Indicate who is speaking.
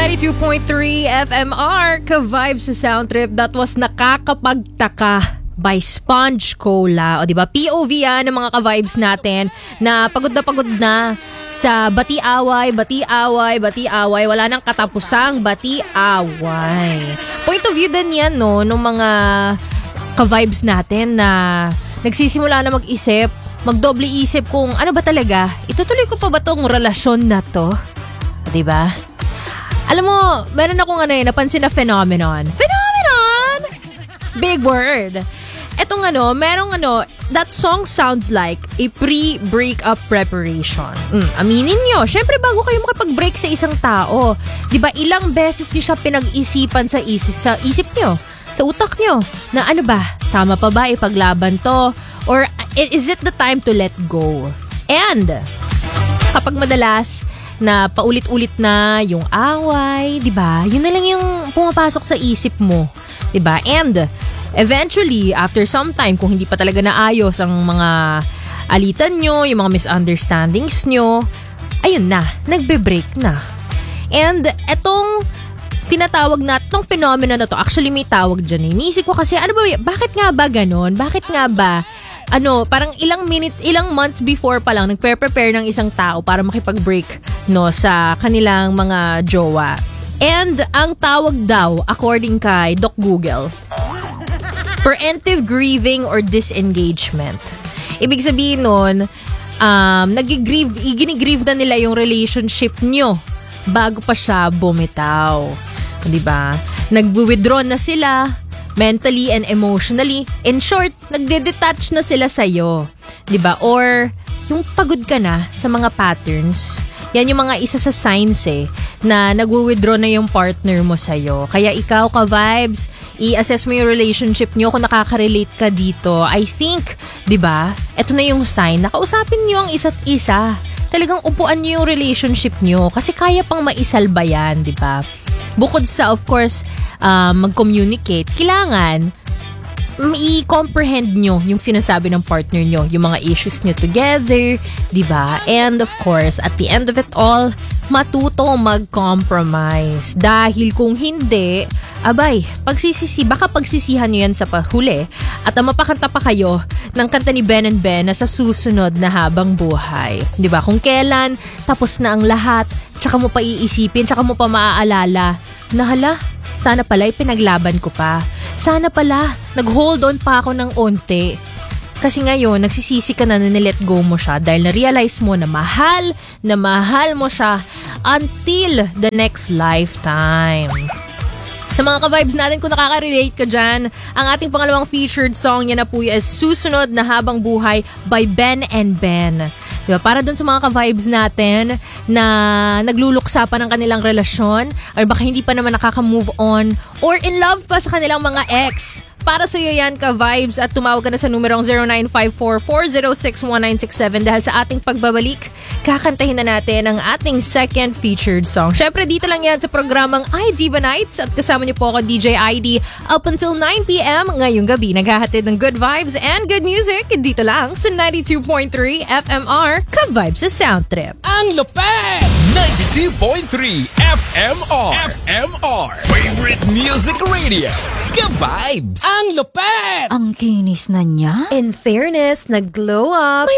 Speaker 1: 92.3 FMR, ka-vibes sa Sound Trip. That was Nakakapagtaka by Sponge Cola. O diba, POV yan ng mga ka-vibes natin na pagod na sa bati-away. Wala nang katapusang bati-away. Point of view din yan, no, ng mga ka-vibes natin na nagsisimula na mag-isip, magdoble isip kung ano ba talaga, itutuloy ko pa ba tong relasyon na to? Diba? Alam mo, meron akong napansin na phenomenon. Big word. Etong that song sounds like a pre-breakup preparation. Aminin nyo, syempre bago kayo makipag-break sa isang tao, diba ilang beses nyo siya pinag-isipan sa isip nyo, sa utak nyo, na ano ba, tama pa ba ipaglaban to? Or is it the time to let go? And kapag madalas na paulit-ulit na yung away, 'di ba? Yun na lang yung pumapasok sa isip mo, 'di ba? And eventually, after some time, kung hindi pa talaga naayos ang mga alitan nyo, yung mga misunderstandings nyo, ayun na, nagbe-break na. And etong tinatawag na itong phenomena na to, actually may tawag dyan. Iniisip ko kasi, bakit nga ba ganon? Bakit nga ba parang ilang months before pa lang nagpe-prepare ng isang tao para makipag-break sa kanilang mga jowa. And ang tawag daw, according kay Doc Google, preemptive grieving or disengagement. Ibig sabihin nun, gini-grieve na nila yung relationship nyo bago pa siya bumitaw. Diba? Nag-withdraw na sila mentally and emotionally. In short, nagde-detach na sila sa'yo. Diba? Or, yung pagod ka na sa mga patterns. Yan yung mga isa sa signs na nag-withdraw na yung partner mo sa'yo. Kaya ikaw ka-vibes, i-assess mo yung relationship nyo kung nakaka-relate ka dito. I think, diba? Ito na yung sign. Nakausapin nyo ang isa't isa. Talagang upuan nyo yung relationship nyo kasi kaya pang maisalba yan, diba? Bukod sa, of course, mag-communicate, kailangan i-comprehend nyo yung sinasabi ng partner nyo, yung mga issues nyo together, diba? And of course, at the end of it all, matuto mag-compromise. Dahil kung hindi, baka pagsisihan nyo yan sa pahuli at mapakanta pa kayo ng kanta ni Ben and Ben na sa susunod na habang buhay. Diba? Kung kailan, tapos na ang lahat, tsaka mo pa iisipin, tsaka mo pa maaalala na sana pala pinaglaban ko pa. Sana pala nag-hold on pa ako ng onte. Kasi ngayon, nagsisisi ka na nilet go mo siya dahil na-realize mo na mahal mo siya until the next lifetime. Sa mga ka-vibes natin, kung nakaka-relate ka dyan, ang ating pangalawang featured song yan na po is Susunod na Habang Buhay by Ben and Ben. Diba? Para dun sa mga ka-vibes natin na nagluluksa pa ng kanilang relasyon or baka hindi pa naman nakaka-move on or in love pa sa kanilang mga ex. Para sa iyo yan ka-vibes at tumawag ka na sa numerong 0954-406-1967 dahil sa ating pagbabalik, kakantahin na natin ang ating second featured song. Syempre dito lang yan sa programang iDiva Nights at kasama niyo po ako DJ ID up until 9pm ngayong gabi. Naghahatid ng good vibes and good music dito lang sa 92.3 FMR, ka-vibes sa Sound Trip.
Speaker 2: Ang lupet! 92.3 FMR Favorite Music Radio, ka-vibes! Ang lupet!
Speaker 3: Ang kinis na niya.
Speaker 1: In fairness, nag-glow up.
Speaker 3: May